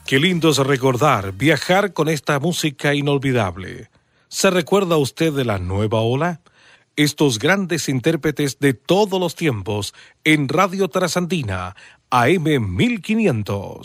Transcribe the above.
Qué lindo es recordar, viajar con esta música inolvidable. ¿Se recuerda usted de la nueva ola? Estos grandes intérpretes de todos los tiempos en Radio Trasandina, AM 1500.